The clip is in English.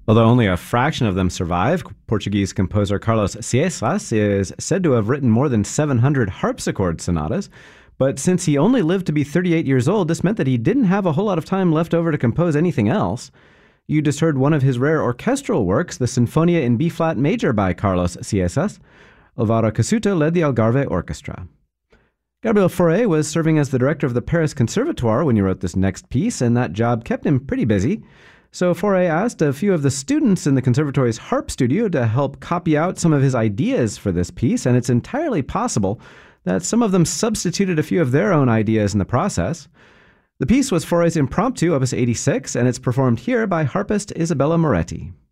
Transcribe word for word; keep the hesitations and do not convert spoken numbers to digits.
Although only a fraction of them survive, Portuguese composer Carlos Ciesas is said to have written more than seven hundred harpsichord sonatas. But since he only lived to be thirty-eight years old, this meant that he didn't have a whole lot of time left over to compose anything else. You just heard one of his rare orchestral works, the Sinfonia in B-flat major by Carlos Ciesas. Alvaro Cassuto led the Algarve Orchestra. Gabriel Fauré was serving as the director of the Paris Conservatoire when he wrote this next piece, and that job kept him pretty busy. So Fauré asked a few of the students in the conservatory's harp studio to help copy out some of his ideas for this piece, and it's entirely possible that some of them substituted a few of their own ideas in the process. The piece was Fauré's Impromptu, opus eighty-six, and it's performed here by harpist Isabella Moretti.